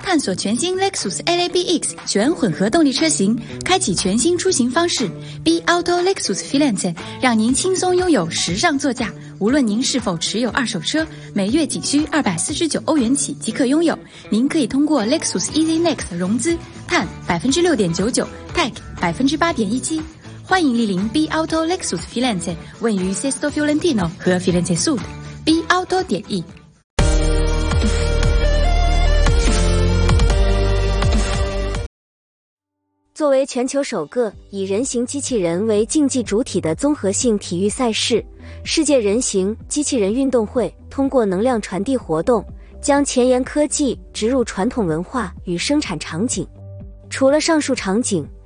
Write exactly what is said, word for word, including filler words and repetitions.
探索全新 Lexus L A B X 全混合动力车型，开启全新出行方式。B Auto Lexus Firenze 让您轻松拥有时尚座驾。无论您是否持有二手车，每月仅需二百四十九欧元起即可拥有。您可以通过 Lexus Easy Next 融资，碳百分之六点九九 ，Tech 百分之八点一七。欢迎莅临 B Auto Lexus Firenze， 位于 Sesto Fiorentino 和 Firenze Sud。B Auto 点 E。 作为全球首个以人形机器人为竞技主体的综合性体育赛事，世界人形机器人运动会通过能量传递活动，将前沿科技植入传统文化与生产场景。除了上述场景，